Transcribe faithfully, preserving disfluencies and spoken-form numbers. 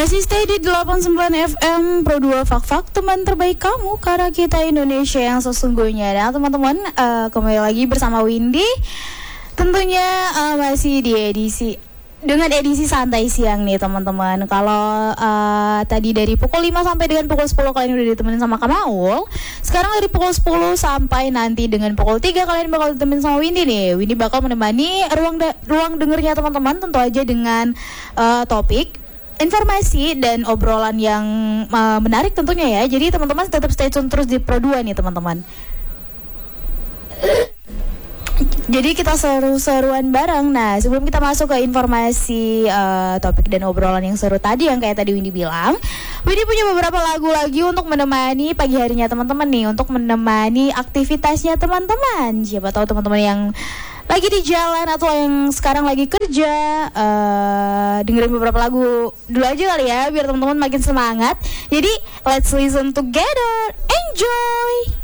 Masih stay di delapan puluh sembilan F M Pro dua Fak-Fak, teman terbaik kamu karena kita Indonesia yang sesungguhnya. Nah teman-teman, uh, kembali lagi bersama Windy. Tentunya uh, masih di edisi dengan edisi santai siang nih teman-teman. Kalau uh, tadi dari pukul lima sampai dengan pukul sepuluh kalian udah ditemenin sama Kamaul. Sekarang dari pukul sepuluh sampai nanti dengan pukul tiga kalian bakal ditemenin sama Windy nih. Windy bakal menemani ruang da- ruang dengernya teman-teman, tentu aja dengan uh, topik, informasi dan obrolan yang uh, menarik tentunya ya. Jadi teman-teman tetap stay tune terus di Pro dua nih teman-teman. Jadi kita seru-seruan bareng. Nah sebelum kita masuk ke informasi uh, topik dan obrolan yang seru tadi, yang kayak tadi Windy bilang, Windy punya beberapa lagu lagi untuk menemani pagi harinya teman-teman nih, untuk menemani aktivitasnya teman-teman. Siapa tahu teman-teman yang lagi di jalan atau yang sekarang lagi kerja, uh, dengerin beberapa lagu dulu aja kali ya, biar teman-teman makin semangat. Jadi let's listen together, enjoy.